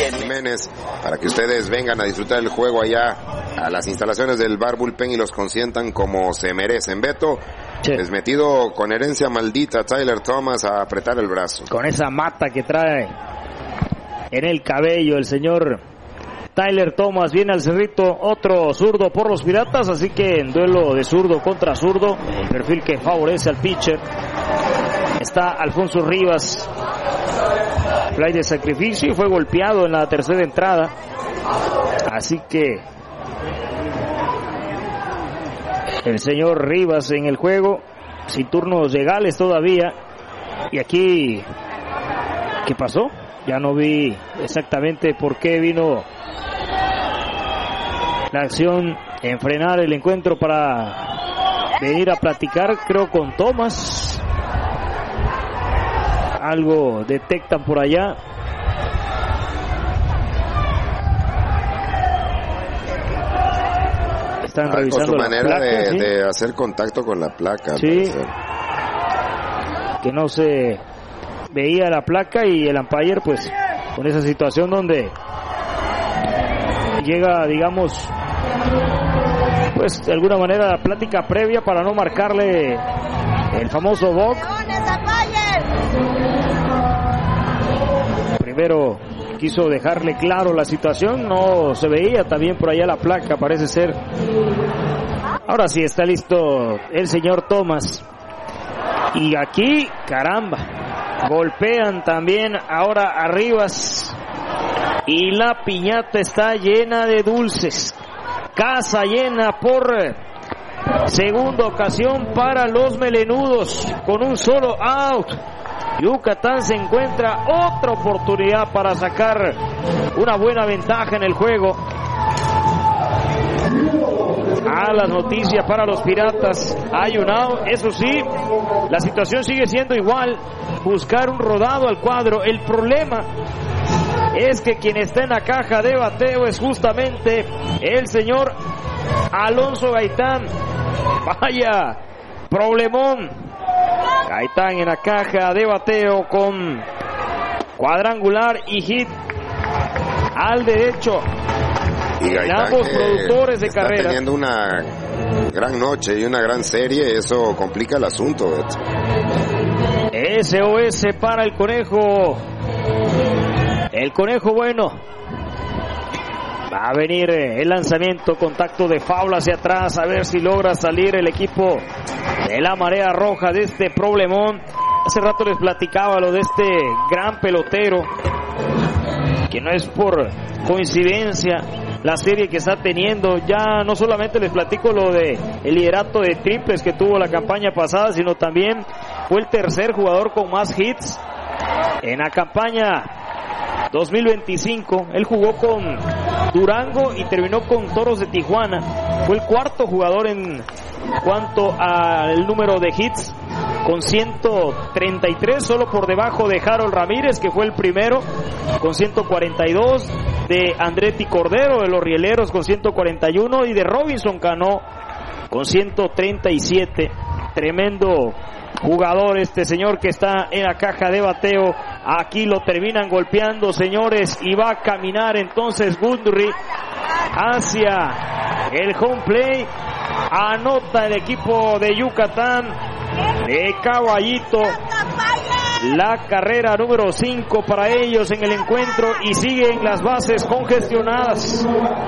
Jiménez, para que ustedes vengan a disfrutar el juego allá a las instalaciones del Bar Bullpen y los consientan como se merecen. Beto, es metido con herencia maldita Tyler Thomas a apretar el brazo. Con esa mata que trae en el cabello el señor Tyler Thomas. Viene al cerrito otro zurdo por los Piratas, así que en duelo de zurdo contra zurdo, el perfil que favorece al pitcher, está Alfonso Rivas. Fly de sacrificio y fue golpeado en la tercera entrada, así que el señor Rivas en el juego, sin turnos legales todavía. Y aquí, ¿qué pasó? Ya no vi exactamente por qué vino la acción en frenar el encuentro para venir a platicar, creo, con Thomas. Algo detectan por allá. Están revisando su manera la placa, de hacer contacto con la placa. Sí. Que no se veía la placa y el umpire, pues, con esa situación donde llega, digamos, pues, de alguna manera la plática previa para no marcarle el famoso balk. Primero quiso dejarle claro la situación, no se veía también por allá la placa, parece ser. Ahora sí está listo el señor Thomas. Y aquí, caramba, golpean también ahora a Rivas. Y la piñata está llena de dulces. Casa llena por segunda ocasión para los melenudos, con un solo out. Yucatán se encuentra otra oportunidad para sacar una buena ventaja en el juego. Las noticias para los Piratas. Hay un out, eso sí, la situación sigue siendo igual. Buscar un rodado al cuadro. El problema es que quien está en la caja de bateo es justamente el señor Alonso Gaitán. Vaya problemón. Gaitán en la caja de bateo con cuadrangular y hit al derecho. Y Gaitán, ambos productores de carrera. Está teniendo una gran noche y una gran serie, eso complica el asunto. SOS para el conejo. El conejo bueno. Va a venir el lanzamiento, contacto de foul hacia atrás, a ver si logra salir el equipo de la Marea Roja de este problemón. Hace rato les platicaba lo de este gran pelotero, que no es por coincidencia la serie que está teniendo. Ya no solamente les platico lo de el liderato de triples que tuvo la campaña pasada, sino también fue el tercer jugador con más hits en la campaña 2025. Él jugó con Durango y terminó con Toros de Tijuana. Fue el cuarto jugador en cuanto al número de hits, con 133, solo por debajo de Harold Ramírez, que fue el primero, con 142, de Andretti Cordero de los Rieleros con 141 y de Robinson Cano con 137. Tremendo jugador este señor que está en la caja de bateo. Aquí lo terminan golpeando, señores, y va a caminar entonces Gundry hacia el home play. Anota el equipo de Yucatán de Caballito la carrera número 5 para ellos en el encuentro, y siguen las bases congestionadas.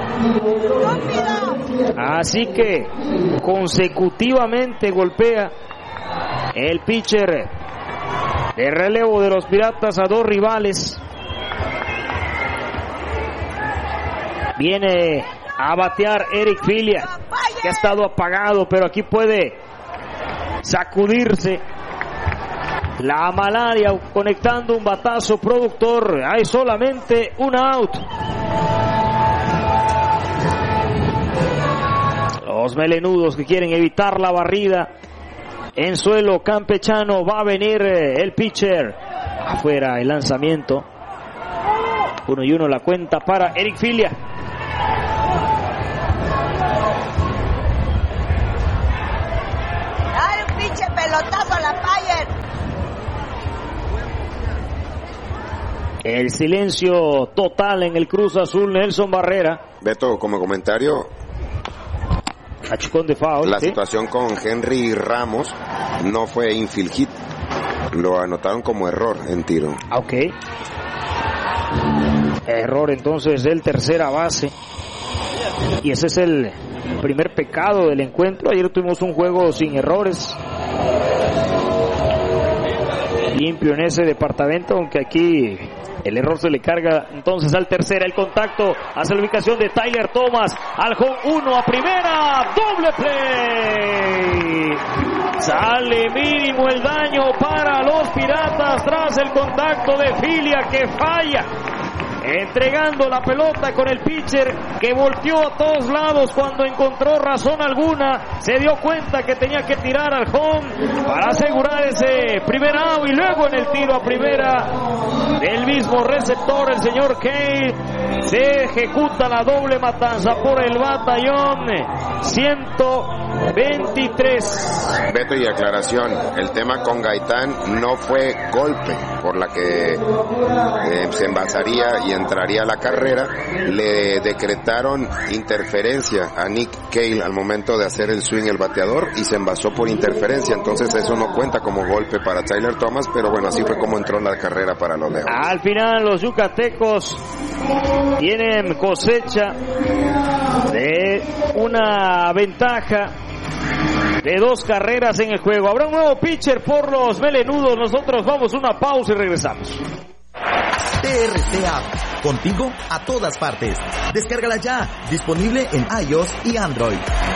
Así que consecutivamente golpea el pitcher de relevo de los Piratas a dos rivales. Viene a batear Eric Filia, que ha estado apagado, pero aquí puede sacudirse la malaria conectando un batazo productor. Hay solamente un out. Los melenudos que quieren evitar la barrida en suelo campechano. Va a venir el pitcher. Afuera el lanzamiento. 1-1 la cuenta para Eric Filia. Dale un pinche pelotazo a la Payer. El silencio total en el Cruz Azul. Nelson Barrera. Beto, como comentario, Achicón de foul, la ¿sí? situación con Henry Ramos no fue infield hit. Lo anotaron como error en tiro. Ok. Error entonces del tercera base. Y ese es el primer pecado del encuentro. Ayer tuvimos un juego sin errores. Limpio en ese departamento, aunque aquí el error se le carga entonces al tercera. El contacto hacia la ubicación de Tyler Thomas. Al home 1 a primera. Doble play. Sale mínimo el daño para los Piratas tras el contacto de Filia que falla. Entregando la pelota con el pitcher que volteó a todos lados cuando encontró razón alguna. Se dio cuenta que tenía que tirar al home para asegurar ese primer out y luego en el tiro a primera del mismo receptor, el señor Kane, se ejecuta la doble matanza por el batallón 123. Beto, y aclaración, el tema con Gaitán no fue golpe por la que se envasaría y entraría a la carrera. Le decretaron interferencia a Nick Cale al momento de hacer el swing el bateador y se envasó por interferencia, entonces eso no cuenta como golpe para Tyler Thomas, pero bueno, así fue como entró en la carrera para los Leones. Al final los yucatecos tienen cosecha de una ventaja de 2 carreras en el juego. Habrá un nuevo pitcher por los melenudos. Nosotros vamos a una pausa y regresamos. TRC App, contigo a todas partes. Descárgala ya, disponible en iOS y Android.